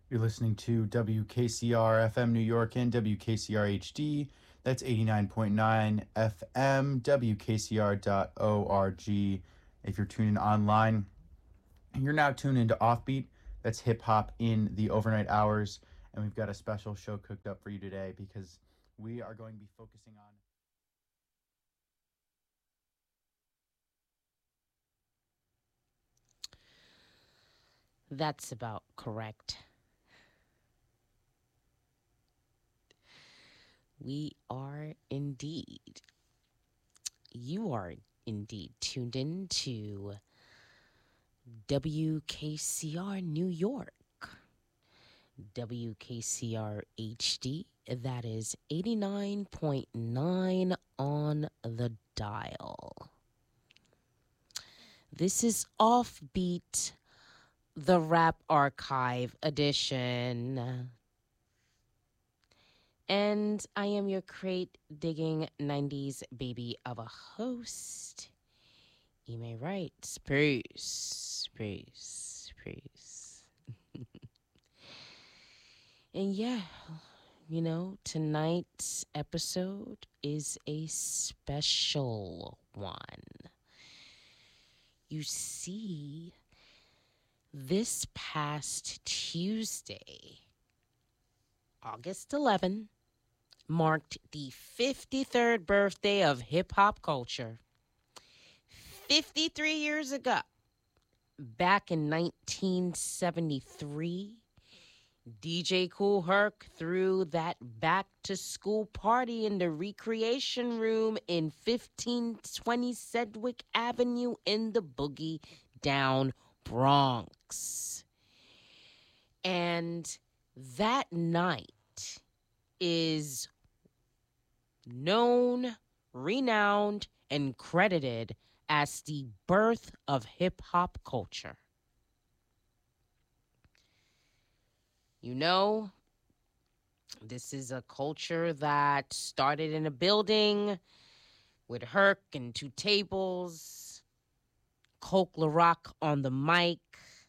You're listening to WKCR FM New York and WKCR HD. That's 89.9 FM, WKCR.org. If you're tuning online, you're now tuned into Offbeat. That's hip hop in the overnight hours. And we've got a special show cooked up for you today because we are going to be focusing on. That's about correct. We are indeed. You are indeed tuned in to WKCR New York. WKCR HD. That is 89.9 on the dial. This is Offbeat, the Rap Archive edition. And I am your crate digging 90s baby of a host. You may write Spruce. And yeah, tonight's episode is a special one. You see, this past Tuesday, August 11th, marked the 53rd birthday of hip-hop culture. 53 years ago, back in 1973, DJ Kool Herc threw that back-to-school party in the recreation room in 1520 Sedgwick Avenue in the Boogie Down Bronx. And that night is known, renowned, and credited as the birth of hip-hop culture. You know, this is a culture that started in a building with Herc and two tables, Coke LaRock on the mic,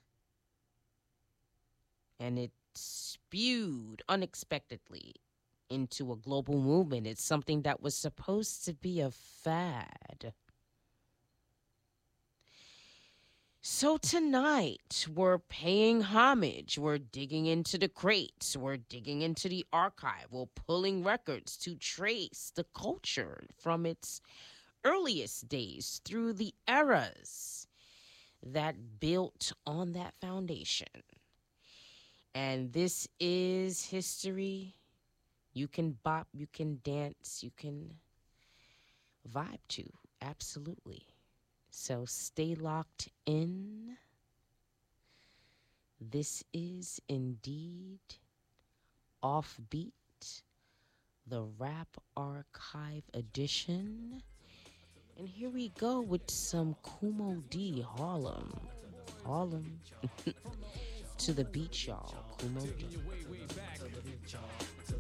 and it spewed unexpectedly into a global movement. It's something that was supposed to be a fad. So tonight, we're paying homage. We're digging into the crates. We're digging into the archive. We're pulling records to trace the culture from its earliest days through the eras that built on that foundation. And this is history. You can bop, you can dance, you can vibe to. Absolutely. So stay locked in. This is indeed Offbeat, the Rap Archive edition. And here we go with some Kumo D Harlem. To the beat, y'all. Kumo D.